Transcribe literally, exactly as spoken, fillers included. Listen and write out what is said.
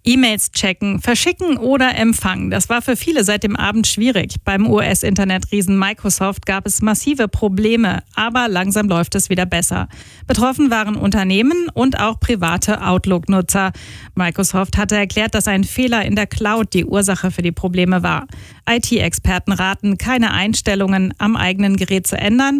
E-Mails checken, verschicken oder empfangen. Das war für viele seit dem Abend schwierig. Beim U S-Internetriesen Microsoft gab es massive Probleme, aber langsam läuft es wieder besser. Betroffen waren Unternehmen und auch private Outlook-Nutzer. Microsoft hatte erklärt, dass ein Fehler in der Cloud die Ursache für die Probleme war. I T-Experten raten, keine Einstellungen am eigenen Gerät zu ändern